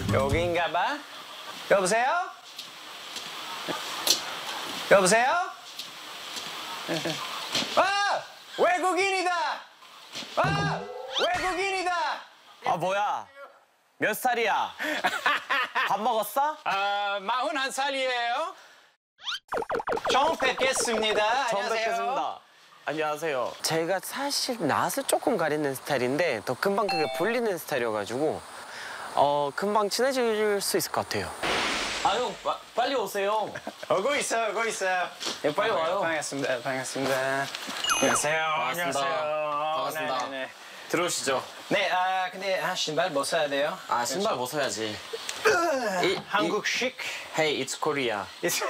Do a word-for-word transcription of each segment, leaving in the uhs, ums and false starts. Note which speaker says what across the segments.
Speaker 1: 여기인가 봐. 여보세요? 여보세요? 아! 외국인이다! 아! 외국인이다!
Speaker 2: 아 뭐야? 몇 살이야? 밥 먹었어?
Speaker 1: 아, 마흔한 살이에요. 처음 뵙겠습니다.
Speaker 2: 처음
Speaker 1: 안녕하세요.
Speaker 2: 뵙겠습니다. 안녕하세요. 제가 사실 낯을 조금 가리는 스타일인데 더 금방 그게 불리는 스타일이어가지고 어 금방 친해질 수 있을 것 같아요. 아유 빨리 오세요.
Speaker 1: 오고 있어, 오고 있어.
Speaker 2: 네, 빨리 와요.
Speaker 1: 반갑습니다, 반갑습니다. 안녕하세요.
Speaker 2: 반갑습니다.
Speaker 1: 안녕하세요.
Speaker 2: 반갑습니다.
Speaker 1: 네, 네,
Speaker 2: 들어오시죠.
Speaker 1: 네. 네, 아 근데 아, 신발 못 사야 돼요.
Speaker 2: 아 신발 벗어야지. 이,
Speaker 1: 한국식.
Speaker 2: Hey, it's Korea.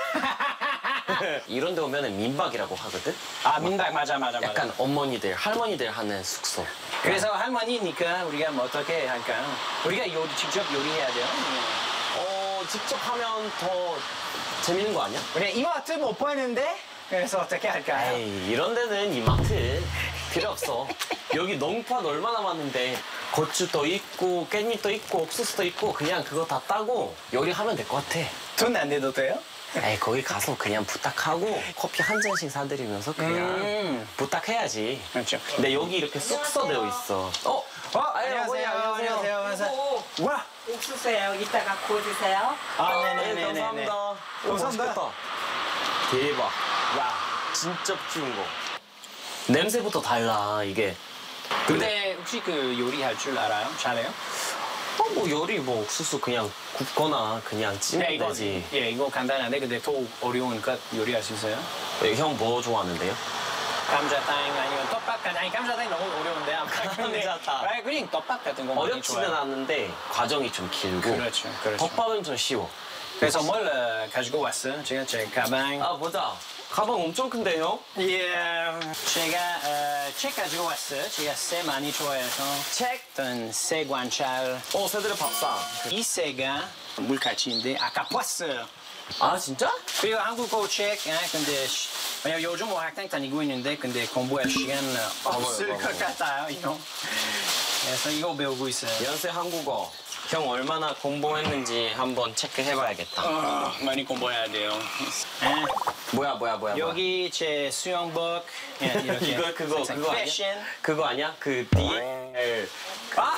Speaker 2: 이런 데 오면 민박이라고 하거든?
Speaker 1: 아 민박 맞아, 맞아, 맞아.
Speaker 2: 약간 어머니들, 할머니들 하는 숙소.
Speaker 1: 그래서 할머니니까 우리가 뭐 어떻게 할까요? 우리가 요리, 직접 요리해야 돼요.
Speaker 2: 어, 직접 하면 더 재밌는 거 아니야?
Speaker 1: 우리 이마트 못 보이는데 그래서 어떻게 할까요?
Speaker 2: 에이, 이런 데는 이마트 필요 없어. 여기 농판 얼마나 많은데 고추도 있고 깻잎도 있고 옥수수도 있고 그냥 그거 다 따고 요리하면 될 것 같아.
Speaker 1: 돈 안 내도 돼요?
Speaker 2: 에이, 거기 가서 그냥 부탁하고 커피 한 잔씩 사드리면서 그냥
Speaker 1: 음.
Speaker 2: 부탁해야지.
Speaker 1: 그렇죠.
Speaker 2: 근데 여기 이렇게 숙소되어 있어. 어?
Speaker 1: 어,
Speaker 2: 아유,
Speaker 1: 안녕하세요.
Speaker 2: 어머니, 안녕하세요.
Speaker 1: 안녕하세요. 안녕하세요. 와.
Speaker 3: 옥수수예요. 이따가 구워주세요.
Speaker 1: 아,
Speaker 2: 네,
Speaker 1: 네네네네.
Speaker 2: 감사합니다. 오,
Speaker 1: 감사합니다.
Speaker 2: 맛있겠다. 대박.
Speaker 1: 와.
Speaker 2: 진짜 키운 거. 냄새부터 달라, 이게.
Speaker 1: 근데 혹시 그 요리할 줄 알아요? 잘해요?
Speaker 2: 어, 뭐 요리 뭐 옥수수 그냥 굽거나 그냥 찌면
Speaker 1: 이거,
Speaker 2: 되지.
Speaker 1: 예, 이거 간단한데 근데 더 어려운 것 요리할 수 있어요?
Speaker 2: 형 뭐 좋아하는데요?
Speaker 1: 감자탕 아니면 떡밥 같은 아니 감자탕이 너무 어려운데 아까 근데
Speaker 2: 감자탕.
Speaker 1: 아니 그냥 떡밥 같은 거 많이
Speaker 2: 어렵지는
Speaker 1: 좋아해요.
Speaker 2: 않은데 과정이 좀 길고.
Speaker 1: 그렇죠, 그렇죠.
Speaker 2: 덮밥은 좀 쉬워.
Speaker 1: 그래서 뭘 어, 가지고 왔어요? 제가 제 가방.
Speaker 2: 아 보자. 가방 엄청 큰데요?
Speaker 1: 예, 제가 어, 책 가지고 왔어요. 제가 새 많이 좋아해서
Speaker 2: 책.
Speaker 1: 어떤 새 관찰.
Speaker 2: 어 새들의 밥상.
Speaker 1: 이 새가 물갈치인데 아까 봤어요.
Speaker 2: 아 진짜?
Speaker 1: 그리고 한국어 책, 아, 근데 시- 왜냐면 요즘 뭐 학당 다니고 있는데 근데 공부할 시간 어, 없을
Speaker 2: 봐봐요,
Speaker 1: 것 같아요, 이거. 그래서 이거 배우고 있어요.
Speaker 2: 연세 한국어. 형 얼마나 공부했는지 한번 체크해봐야겠다.
Speaker 1: 어, 많이 공부해야 돼요. 아,
Speaker 2: 뭐야 뭐야 뭐야.
Speaker 1: 여기 제 수영복 예, 이렇게.
Speaker 2: 이거 그거
Speaker 1: 항상
Speaker 2: 그거 아니야?
Speaker 1: 패션.
Speaker 2: 그거 아니야? 그 디엘
Speaker 1: 아,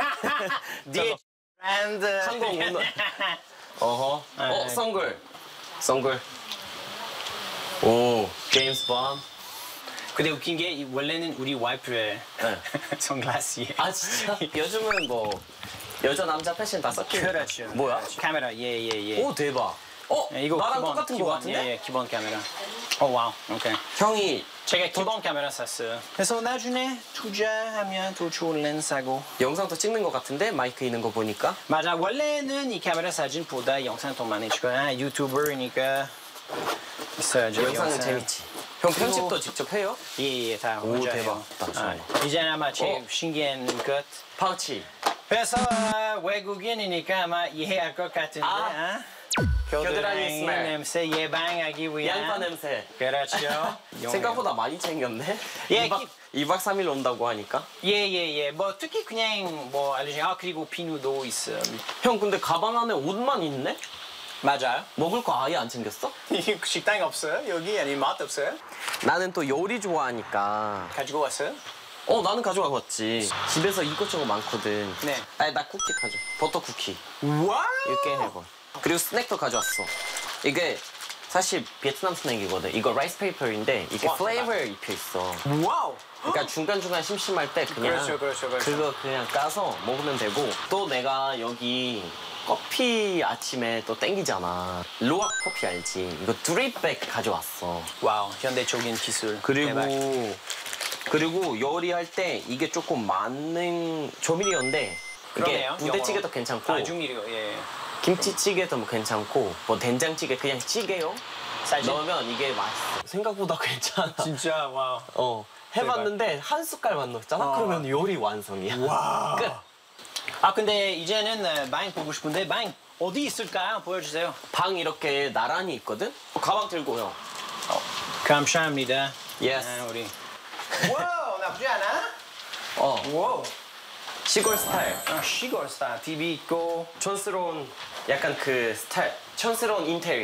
Speaker 1: 디 브랜드.
Speaker 2: 한국 문화. 어허.
Speaker 1: 아,
Speaker 2: 어 선글. 선글. 오 제임스 본.
Speaker 1: 근데 웃긴 게 이- 원래는 우리 와이프의
Speaker 2: 네.
Speaker 1: 선글라스예요.
Speaker 2: 아 진짜? 요즘은 뭐 여자 남자 패션 다 섞여.
Speaker 1: 그렇죠.
Speaker 2: 뭐야?
Speaker 1: 그렇죠. 카메라 예예 예.
Speaker 2: 오 대박. 어
Speaker 1: 예, 이거
Speaker 2: 나랑
Speaker 1: 기본,
Speaker 2: 똑같은
Speaker 1: 기본,
Speaker 2: 거 같은데?
Speaker 1: 예, 예, 기본 카메라. 오 와우. 오케이.
Speaker 2: 형이
Speaker 1: 제가 기본 카메라 샀어요. 그래서 나중에 투자하면 더 좋은 렌즈 사고.
Speaker 2: 영상도 찍는 거 같은데 마이크 있는 거 보니까.
Speaker 1: 맞아. 원래는 이 카메라 사진보다 영상 더 많이 찍어요. 아, 유튜버니까 있어야죠.
Speaker 2: 영상은
Speaker 1: 영상.
Speaker 2: 재밌지. 형 편집도 직접 해요?
Speaker 1: 예예 다
Speaker 2: 오,
Speaker 1: 혼자
Speaker 2: 대박.
Speaker 1: 해요.
Speaker 2: 딱 좋아.
Speaker 1: 아, 이제 아마 제일
Speaker 2: 어?
Speaker 1: 신기한 것.
Speaker 2: 파우치.
Speaker 1: 그래서 아, 외국인이니까 아마 이해할 것 같은데.
Speaker 2: 아.
Speaker 1: 아?
Speaker 2: 겨드랑이
Speaker 1: 겨드랑이
Speaker 2: 스멜.
Speaker 1: 냄새 예방하기 위한.
Speaker 2: 양파 냄새.
Speaker 1: 그렇죠.
Speaker 2: 생각보다 많이 챙겼네.
Speaker 1: 예,
Speaker 2: 이 박 이 박 삼 일 온다고 하니까.
Speaker 1: 예예예. 뭐 특히 그냥 뭐 알려진 아 그리고 비누도 있어.
Speaker 2: 형 근데 가방 안에 옷만 있네?
Speaker 1: 맞아요.
Speaker 2: 먹을 거 아예 안 챙겼어?
Speaker 1: 식당이 없어요? 여기 아니 맛 없어요?
Speaker 2: 나는 또 요리 좋아하니까.
Speaker 1: 가지고 왔어요?
Speaker 2: 어 나는 가져가고 왔지. 집에서 이것저것 많거든.
Speaker 1: 네.
Speaker 2: 아니 나 쿠키 가져. 버터 쿠키.
Speaker 1: 와우.
Speaker 2: 이렇게 해봐. 그리고 스낵도 가져왔어. 이게 사실 베트남 스낵이거든. 이거 라이스 페이퍼인데 이게
Speaker 1: 와,
Speaker 2: 플레이버에 입혀 있어.
Speaker 1: 와우.
Speaker 2: 그러니까 중간중간 심심할 때 그냥
Speaker 1: 그렇죠, 그렇죠, 그렇죠.
Speaker 2: 그거 그냥 까서 먹으면 되고 또 내가 여기 커피 아침에 또 땡기잖아. 루악 커피 알지? 이거 드립백 가져왔어.
Speaker 1: 와우. 현대적인 기술.
Speaker 2: 그리고
Speaker 1: 대박.
Speaker 2: 그리고 요리할 때 이게 조금 많은 조미료인데 이게
Speaker 1: 그러네요,
Speaker 2: 부대찌개도
Speaker 1: 영어로.
Speaker 2: 괜찮고
Speaker 1: 아 중미료 예.
Speaker 2: 김치찌개도 뭐 괜찮고 뭐 된장찌개 그냥 찌개요.
Speaker 1: 사실
Speaker 2: 넣으면 이게 맛있어. 생각보다 괜찮아.
Speaker 1: 진짜 와우.
Speaker 2: 어 해봤는데 한 숟갈만 넣었잖아.
Speaker 1: 어.
Speaker 2: 그러면 요리 완성이야.
Speaker 1: 와우.
Speaker 2: 끝.
Speaker 1: 아 근데 이제는 어, 방 보고 싶은데 방 어디 있을까요? 보여주세요.
Speaker 2: 방 이렇게 나란히 있거든. 가방 들고요.
Speaker 1: 감사합니다.
Speaker 2: 예스.
Speaker 1: 아, 우리. 와우 나쁘지 않아?
Speaker 2: 어.
Speaker 1: 와우.
Speaker 2: 시골 스타일.
Speaker 1: 아, 시골 스타일 티비 있고.
Speaker 2: 촌스러운 약간 그 스타일. 촌스러운 인테리어.